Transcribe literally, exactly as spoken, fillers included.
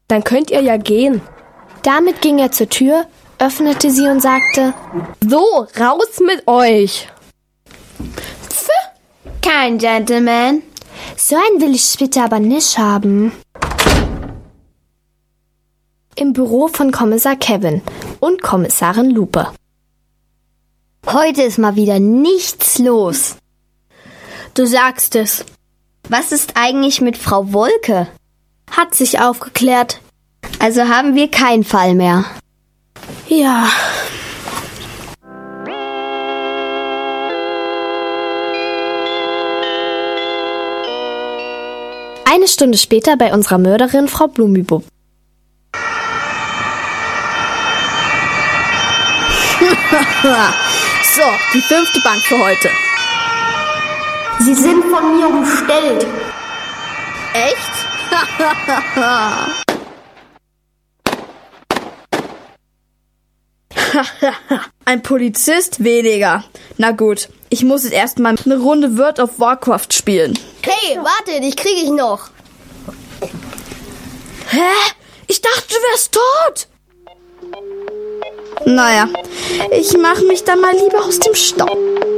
Dann könnt ihr ja gehen. Damit ging er zur Tür, öffnete sie und sagte: So, raus mit euch. Pff, kein Gentleman. So einen will ich später aber nicht haben. Im Büro von Kommissar Kevin und Kommissarin Lupe. Heute ist mal wieder nichts los. Du sagst es. Was ist eigentlich mit Frau Wolke? Hat sich aufgeklärt. Also haben wir keinen Fall mehr. Ja. Eine Stunde später bei unserer Mörderin Frau Blumibub. So, die fünfte Bank für heute. Sie sind von mir umstellt. Echt? Ein Polizist weniger. Na gut, ich muss jetzt erstmal eine Runde World of Warcraft spielen. Hey, warte, dich kriege ich noch. Hä? Ich dachte, du wärst tot. Naja, ich mache mich dann mal lieber aus dem Staub.